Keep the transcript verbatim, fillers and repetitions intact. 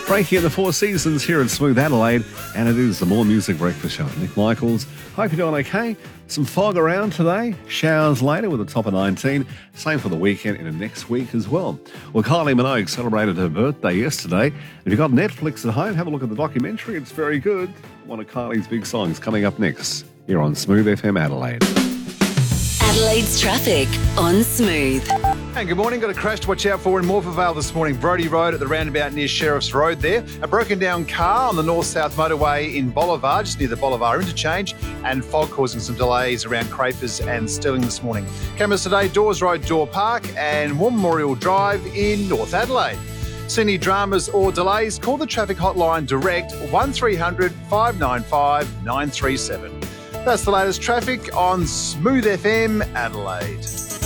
Breaking in the Four Seasons here at Smooth Adelaide, and it is the More Music Breakfast Show. Nick Michaels, hope you're doing okay. Some fog around today, showers later with a top of nineteen. Same for the weekend and the next week as well. Well, Kylie Minogue celebrated her birthday yesterday. If you've got Netflix at home, have a look at the documentary. It's very good. One of Kylie's big songs coming up next here on Smooth F M Adelaide. Adelaide's traffic on Smooth. And good morning. Got a crash to watch out for in Morphettvale this morning. Brodie Road at the roundabout near Sheriff's Road there. A broken down car on the north-south motorway in Bolivar, just near the Bolivar interchange, and fog causing some delays around Crafers and Stirling this morning. Cameras today, Dawes Road, Door Park and War Memorial Drive in North Adelaide. See any dramas or delays? Call the traffic hotline direct one three hundred, five nine five, nine three seven. That's the latest traffic on Smooth F M Adelaide.